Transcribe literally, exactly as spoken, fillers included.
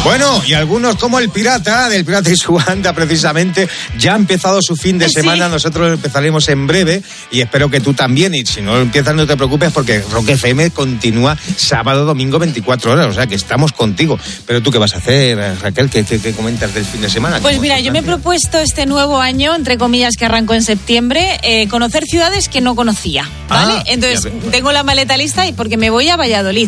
Bueno, y algunos como el Pirata, del Pirata y su banda precisamente, ya ha empezado su fin de semana, sí. Nosotros empezaremos en breve y espero que tú también, y si no empiezas no te preocupes porque Rock F M continúa sábado, domingo, veinticuatro horas, o sea que estamos contigo. Pero tú, ¿qué vas a hacer, Raquel? ¿Qué, qué, qué comentas del fin de semana? Pues mira, yo me he propuesto este nuevo año, entre comillas, que arrancó en septiembre, eh, conocer ciudades que no conocía, ¿vale? Ah, Entonces, tengo la maleta lista y porque me voy a Valladolid.